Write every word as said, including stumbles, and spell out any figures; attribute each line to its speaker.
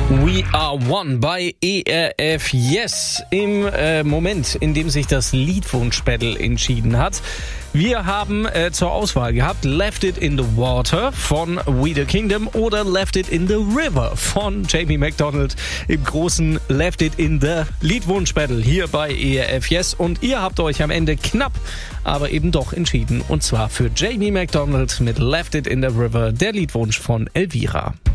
Speaker 1: We Are One bei E R F Yes im äh, Moment, in dem sich das Liedwunsch-Battle entschieden hat. Wir haben äh, zur Auswahl gehabt Left It in the Water von We the Kingdom oder Left It in the River von Jamie McDonald im großen Left It in the Liedwunsch-Battle hier bei E R F Yes. Und ihr habt euch am Ende knapp, aber eben doch entschieden. Und zwar für Jamie McDonald mit Left It in the River, der Liedwunsch von Elvira.